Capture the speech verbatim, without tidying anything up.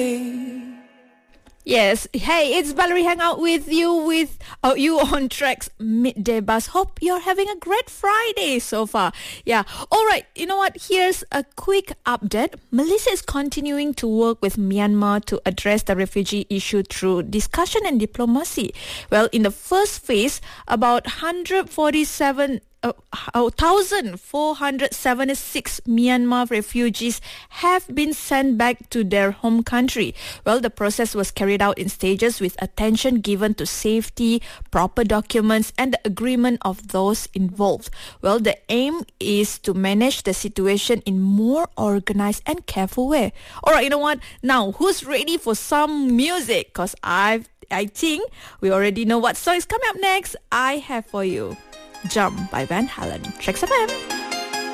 Yes, hey, it's Valerie hang out with you with uh, you on Track's Midday Buzz. Hope you're having a great Friday so far. Yeah, all right, you know what? Here's a quick update. Malaysia is continuing to work with Myanmar to address the refugee issue through discussion and diplomacy. Well, in the first phase, about one hundred forty-seven Uh, one thousand four hundred seventy-six Myanmar refugees have been sent back to their home country. Well, the process was carried out in stages with attention given to safety, proper documents, and the agreement of those involved. Well, the aim is to manage the situation in more organized and careful way. All right, you know what? Now, who's ready for some music? Because I I think we already know what song is coming up next. I have for you Jump by Van Halen. Trax F M.